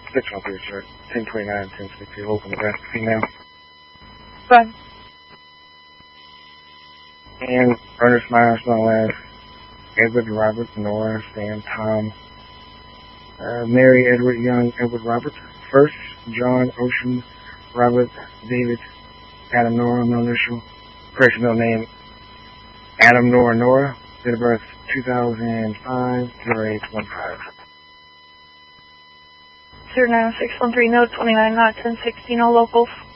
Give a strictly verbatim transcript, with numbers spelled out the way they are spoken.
six one three, sir. ten twenty-nine, ten sixty, local Nebraska female. Fine. And Ernest Myers, known as Edward Robert, Nora, Sam, Tom, uh, Mary, Edward Young, Edward Robert, First, John, Ocean, Robert, David, Adam, Nora, no initial, correction, no name, Adam, Nora, Nora, date of birth two thousand five, zero eight one five. zero nine six one three, no, twenty-nine, not ten sixty, no locals.